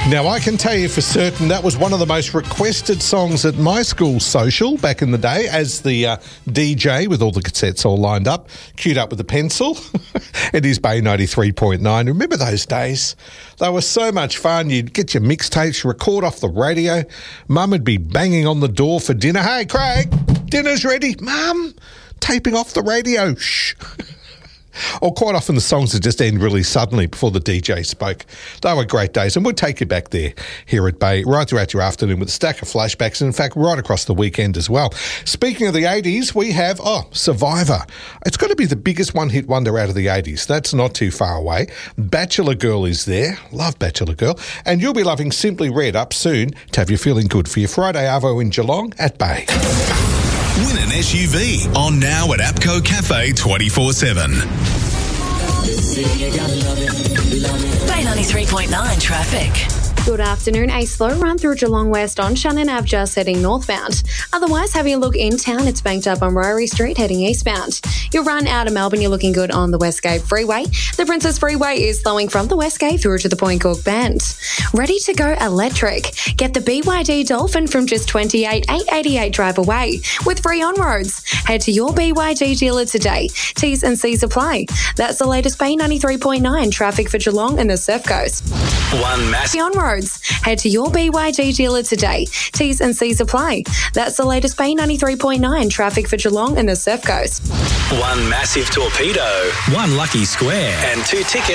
Now, I can tell you for certain that was one of the most requested songs at my school social back in the day, as the DJ with all the cassettes all lined up, queued up with a pencil. It is Bay 93.9. Remember those days? They were so much fun. You'd get your mixtapes, record off the radio. Mum would be banging on the door for dinner. Hey, Craig, dinner's ready. Mum, taping off the radio. Shh. Or quite often the songs would just end really suddenly before the DJ spoke. They were great days, and we'll take you back there here at Bay right throughout your afternoon with a stack of flashbacks, and in fact right across the weekend as well. Speaking of the 80s, we have Survivor. It's got to be the biggest one-hit wonder out of the 80s. That's not too far away. Bachelor Girl is there. Love Bachelor Girl. And you'll be loving Simply Red up soon to have you feeling good for your Friday Arvo in Geelong at Bay. Win an SUV on now at APCO Cafe 24/7. Bay 93.9 traffic. Good afternoon. A slow run through Geelong West on Shannon Ave, just heading northbound. Otherwise, having a look in town, it's banked up on Rowry Street heading eastbound. Your run out of Melbourne, you're looking good on the Westgate Freeway. The Princess Freeway is slowing from the Westgate through to the Point Cook Bend. Ready to go electric? Get the BYD Dolphin from just $28,888 drive away with free on-roads. Head to your BYD dealer today. T's and C's apply. That's the latest Bay 93.9 traffic for Geelong and the Surf Coast. One massive On-roads. Head to your BYD dealer today. T's and C's apply. That's the latest Bay 93.9 traffic for Geelong and the Surf Coast. One massive torpedo, one lucky square, and 2 tickets